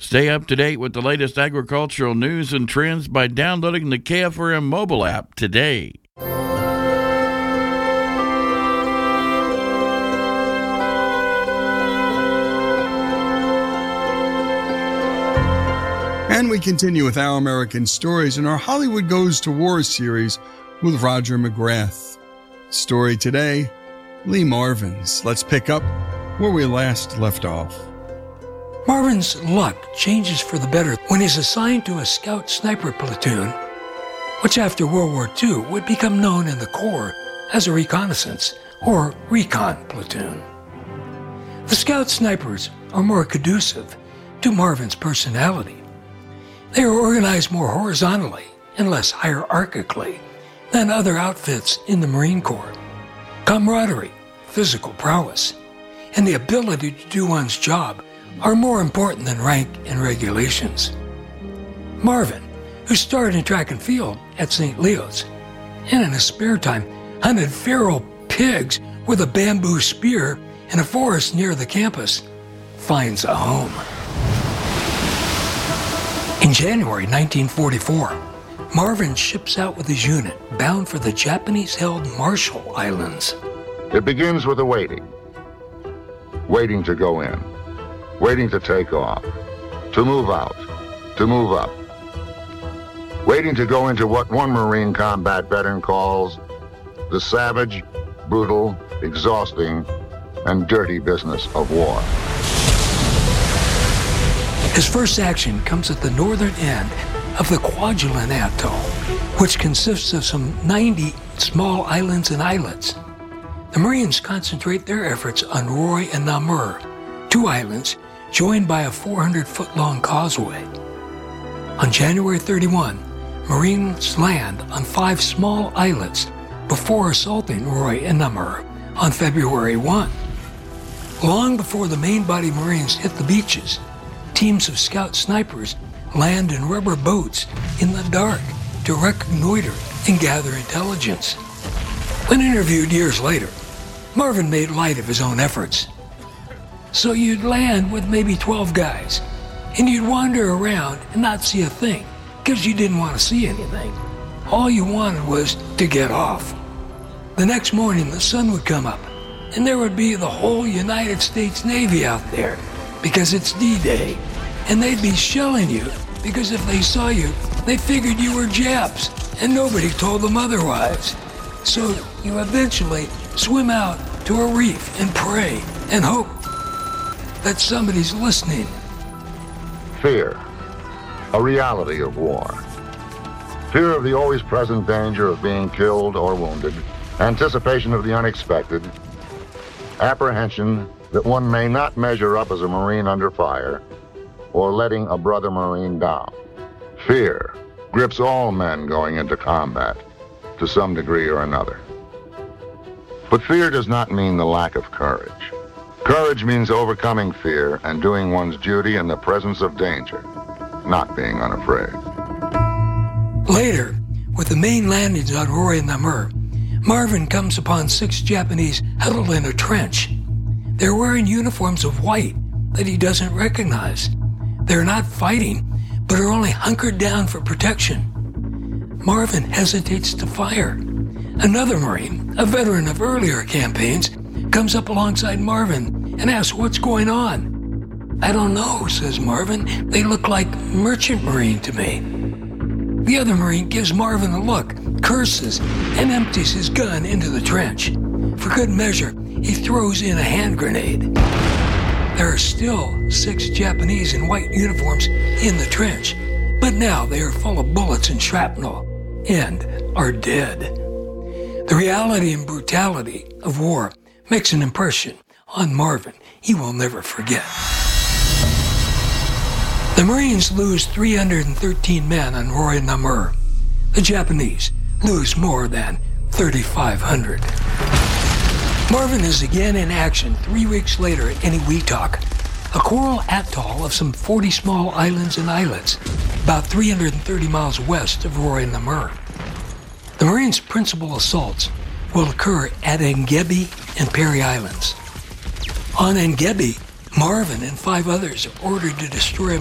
Stay up to date with the latest agricultural news and trends by downloading the KFRM mobile app today. And we continue with Our American Stories in our Hollywood Goes to War series with Roger McGrath. Story today, Lee Marvin's. Let's pick up where we last left off. Marvin's luck changes for the better when he's assigned to a scout sniper platoon, which after World War II would become known in the Corps as a reconnaissance or recon platoon. The scout snipers are more conducive to Marvin's personality. They are organized more horizontally and less hierarchically than other outfits in the Marine Corps. Camaraderie, physical prowess, and the ability to do one's job are more important than rank and regulations. Marvin, who started in track and field at St. Leo's, and in his spare time hunted feral pigs with a bamboo spear in a forest near the campus, finds a home. In January 1944, Marvin ships out with his unit bound for the Japanese-held Marshall Islands. It begins with a waiting to go in, waiting to take off, to move out, to move up, waiting to go into what one Marine combat veteran calls the savage, brutal, exhausting, and dirty business of war. His first action comes at the northern end of the Kwajalein Atoll, which consists of some 90 small islands and islets. The Marines concentrate their efforts on Roy and Namur, two islands joined by a 400-foot-long causeway. On January 31, Marines land on 5 small islets before assaulting Roy and Namur on February 1. Long before the main body Marines hit the beaches, teams of scout snipers land in rubber boats in the dark to reconnoiter and gather intelligence. When interviewed years later, Marvin made light of his own efforts. So you'd land with maybe 12 guys, and you'd wander around and not see a thing, because you didn't want to see anything. All you wanted was to get off. The next morning, the sun would come up, and there would be the whole United States Navy out there, because it's D-Day, and they'd be shelling you, because if they saw you, they figured you were Japs, and nobody told them otherwise. So you eventually swim out to a reef and pray and hope that somebody's listening. Fear, a reality of war. Fear of the always present danger of being killed or wounded, anticipation of the unexpected, apprehension that one may not measure up as a Marine under fire, or letting a brother Marine down. Fear grips all men going into combat to some degree or another. But fear does not mean the lack of courage. Courage means overcoming fear and doing one's duty in the presence of danger, not being unafraid. Later, with the main landings on Roy and Namur, Marvin comes upon 6 Japanese huddled in a trench. They're wearing uniforms of white that he doesn't recognize. They're not fighting, but are only hunkered down for protection. Marvin hesitates to fire. Another Marine, a veteran of earlier campaigns, comes up alongside Marvin and asks what's going on. I don't know, says Marvin. They look like merchant Marine to me. The other Marine gives Marvin a look, curses, and empties his gun into the trench. For good measure, he throws in a hand grenade. There are still 6 Japanese in white uniforms in the trench, but now they are full of bullets and shrapnel and are dead. The reality and brutality of war makes an impression on Marvin he will never forget. The Marines lose 313 men on Roy and Namur. The Japanese lose more than 3,500. Marvin is again in action 3 weeks later at Eniwetok, a coral atoll of some 40 small islands and islets, about 330 miles west of Roy and Namur. The Marines' principal assaults will occur at Engebe and Perry Islands. On Engebe, Marvin and 5 others are ordered to destroy